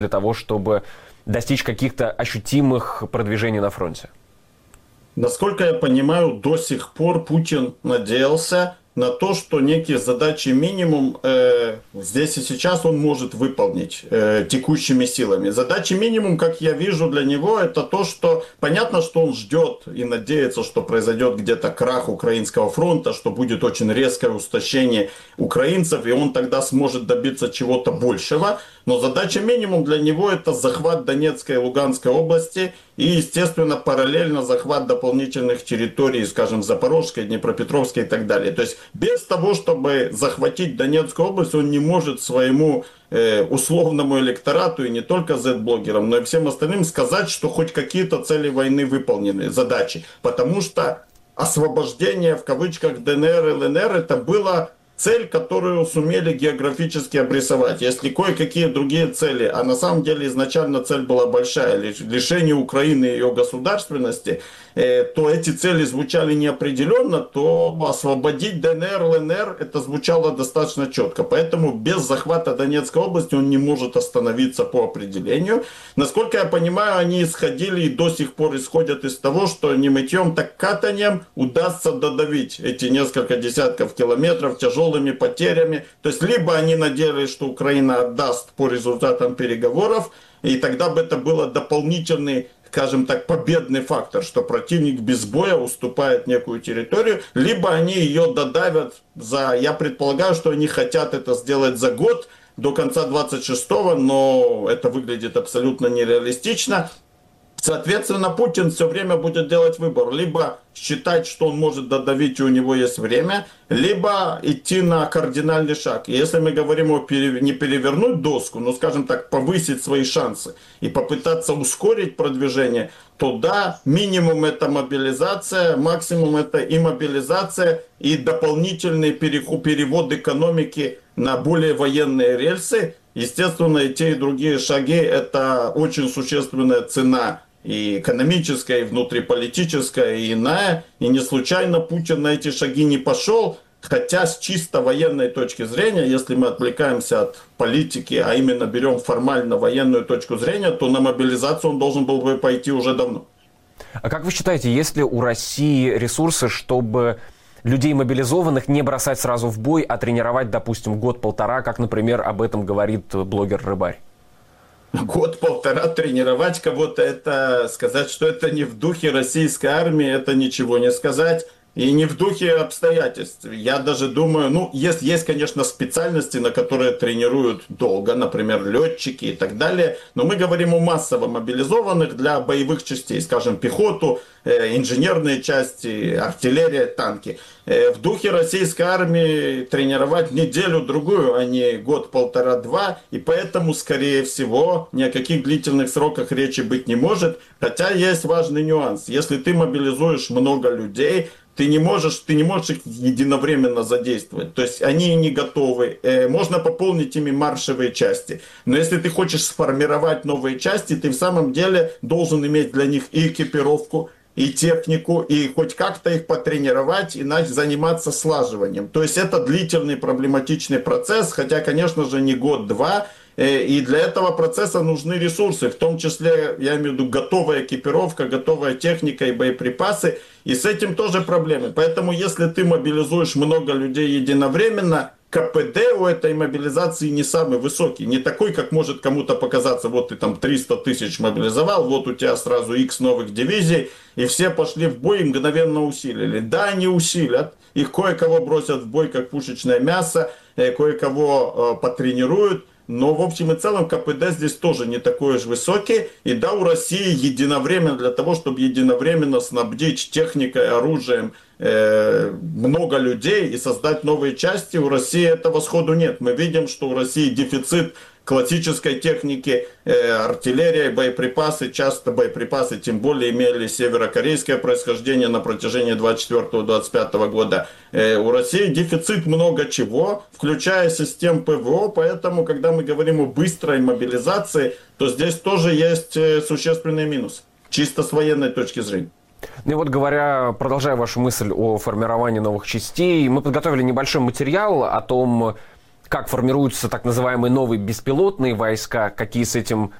для того, чтобы достичь каких-то ощутимых продвижений на фронте? Насколько я понимаю, до сих пор Путин надеялся на то, что некие задачи минимум здесь и сейчас он может выполнить текущими силами. Задачи минимум, как я вижу для него, это то, что понятно, что он ждет и надеется, что произойдет где-то крах украинского фронта, что будет очень резкое устощение украинцев, и он тогда сможет добиться чего-то большего. Но задача минимум для него это захват Донецкой и Луганской области и, естественно, параллельно захват дополнительных территорий, скажем, Запорожской, Днепропетровской и так далее. То есть без того, чтобы захватить Донецкую область, он не может своему условному электорату, и не только Z-блогерам, но и всем остальным сказать, что хоть какие-то цели войны выполнены, задачи. Потому что освобождение, в кавычках, ДНР и ЛНР, это было цель, которую сумели географически обрисовать. Если кое-какие другие цели, а на самом деле изначально цель была большая, лишение Украины ее государственности, то эти цели звучали неопределенно, то освободить ДНР, ЛНР, это звучало достаточно четко. Поэтому без захвата Донецкой области он не может остановиться по определению. Насколько я понимаю, они исходили и до сих пор исходят из того, что не мытьем, так катанием удастся додавить эти несколько десятков километров тяжелыми потерями. То есть либо они надеялись, что Украина отдаст по результатам переговоров, и тогда бы это было дополнительный, скажем так, победный фактор, что противник без боя уступает некую территорию, либо они ее додавят я предполагаю, что они хотят это сделать за год, до конца 26-го, но это выглядит абсолютно нереалистично. Соответственно, Путин все время будет делать выбор. Либо считать, что он может додавить, и у него есть время, либо идти на кардинальный шаг. И если мы говорим не перевернуть доску, но, скажем так, повысить свои шансы и попытаться ускорить продвижение, то да, минимум это мобилизация, максимум это иммобилизация и дополнительный перевод экономики на более военные рельсы. Естественно, и те, и другие шаги – это очень существенная цена и экономическая, и внутриполитическая, и иная. И не случайно Путин на эти шаги не пошел, хотя с чисто военной точки зрения, если мы отвлекаемся от политики, а именно берем формально военную точку зрения, то на мобилизацию он должен был бы пойти уже давно. А как вы считаете, есть ли у России ресурсы, чтобы людей мобилизованных не бросать сразу в бой, а тренировать, допустим, год-полтора, как, например, об этом говорит блогер-рыбарь? Год-полтора тренировать кого-то, это сказать, что это не в духе российской армии, это ничего не сказать. И не в духе обстоятельств. Я даже думаю, есть, конечно, специальности, на которые тренируют долго, например, летчики и так далее, но мы говорим о массово мобилизованных для боевых частей, скажем, пехоту, инженерные части, артиллерия, танки. В духе российской армии тренировать неделю-другую, а не год, полтора, два, и поэтому, скорее всего, ни о каких длительных сроках речи быть не может, хотя есть важный нюанс. Если ты мобилизуешь много людей, ты не можешь их единовременно задействовать. То есть они не готовы. Можно пополнить ими маршевые части. Но если ты хочешь сформировать новые части, ты в самом деле должен иметь для них и экипировку, и технику, и хоть как-то их потренировать, иначе заниматься слаживанием. То есть это длительный проблематичный процесс, хотя, конечно же, не год-два. И для этого процесса нужны ресурсы, в том числе, я имею в виду, готовая экипировка, готовая техника и боеприпасы. И с этим тоже проблемы. Поэтому, если ты мобилизуешь много людей единовременно, КПД у этой мобилизации не самый высокий. Не такой, как может кому-то показаться, вот ты там 300 тысяч мобилизовал, вот у тебя сразу X новых дивизий, и все пошли в бой и мгновенно усилили. Да, они усилят, их кое-кого бросят в бой, как пушечное мясо, кое-кого потренируют. Но в общем и целом КПД здесь тоже не такой уж высокий. И да, у России единовременно, для того, чтобы единовременно снабдить техникой, оружием много людей и создать новые части, у России этого сходу нет. Мы видим, что у России дефицит классической техники, артиллерия, боеприпасы, часто боеприпасы, тем более имели северокорейское происхождение на протяжении 24-25 года. У России дефицит много чего, включая систем ПВО, поэтому, когда мы говорим о быстрой мобилизации, то здесь тоже есть существенный минус, чисто с военной точки зрения. Ну и вот продолжая вашу мысль о формировании новых частей, мы подготовили небольшой материал о том, как формируются так называемые новые беспилотные войска, какие с этим